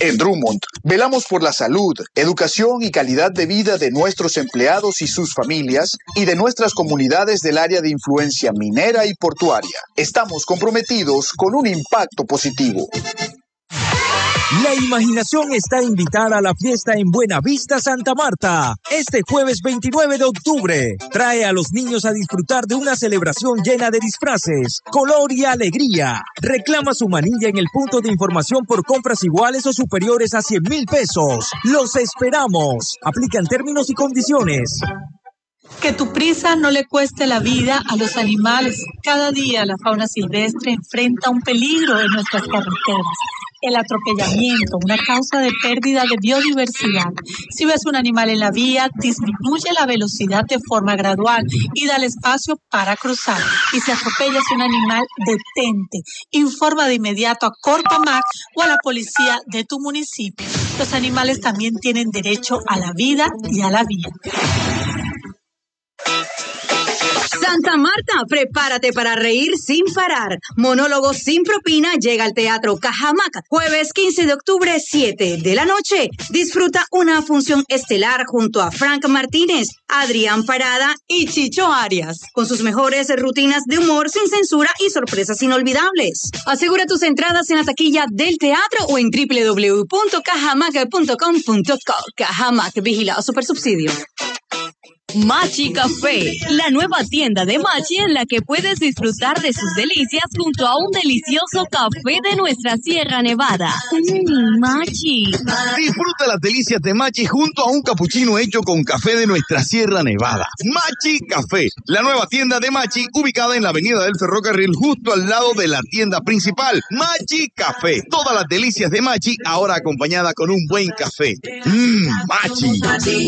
En Drummond, velamos por la salud, educación y calidad de vida de nuestros empleados y sus familias y de nuestras comunidades del área de influencia minera y portuaria. Estamos comprometidos con un impacto positivo. La imaginación está invitada a la fiesta en Buenavista, Santa Marta, este jueves 29 de octubre. Trae a los niños a disfrutar de una celebración llena de disfraces, color y alegría. Reclama su manilla en el punto de información por compras iguales o superiores a 100,000 pesos. ¡Los esperamos! Aplican términos y condiciones. Que tu prisa no le cueste la vida a los animales. Cada día la fauna silvestre enfrenta un peligro en nuestras carreteras. El atropellamiento, una causa de pérdida de biodiversidad. Si ves un animal en la vía, disminuye la velocidad de forma gradual y dale espacio para cruzar. Y si atropellas un animal, detente. Informa de inmediato a Corpamac o a la policía de tu municipio. Los animales también tienen derecho a la vida y a la vía. Santa Marta, prepárate para reír sin parar. Monólogo sin propina llega al Teatro Cajamac, jueves 15 de octubre, 7 de la noche. Disfruta una función estelar junto a Frank Martínez, Adrián Parada y Chicho Arias, con sus mejores rutinas de humor sin censura y sorpresas inolvidables. Asegura tus entradas en la taquilla del teatro o en www.cajamac.com.co. Cajamac, vigilado Supersubsidio. Machi Café, la nueva tienda de Machi en la que puedes disfrutar de sus delicias junto a un delicioso café de nuestra Sierra Nevada. Machi. Disfruta las delicias de Machi junto a un capuchino hecho con café de nuestra Sierra Nevada. Machi Café, la nueva tienda de Machi ubicada en la avenida del Ferrocarril justo al lado de la tienda principal. Machi Café, todas las delicias de Machi ahora acompañada con un buen café. Machi. Machi.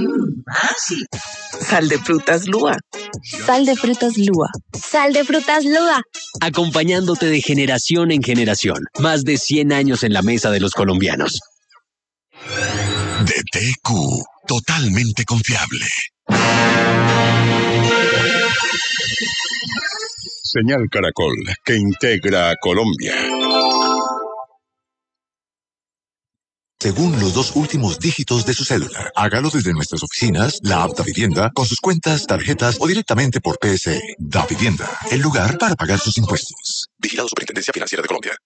Sal de frutas Lua. Sal de frutas Lua. Sal de frutas Lua. Acompañándote de generación en generación. Más de 100 años en la mesa de los colombianos. DTQ, totalmente confiable. Señal Caracol, que integra a Colombia. Según los 2 últimos dígitos de su cédula. Hágalo desde nuestras oficinas, la app Davivienda, con sus cuentas, tarjetas o directamente por PSE. Davivienda, el lugar para pagar sus impuestos. Vigilado Superintendencia Financiera de Colombia.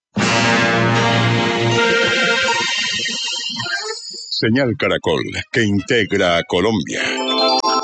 Señal Caracol, que integra a Colombia.